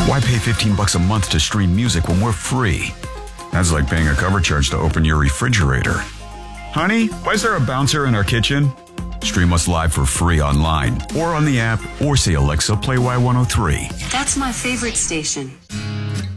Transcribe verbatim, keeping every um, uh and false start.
Why pay fifteen bucks a month to stream music when we're free? That's like paying a cover charge to open your refrigerator. Honey, why is there a bouncer in our kitchen? Stream us live for free online or on the app, or say, Alexa, play Y one oh three. That's my favorite station.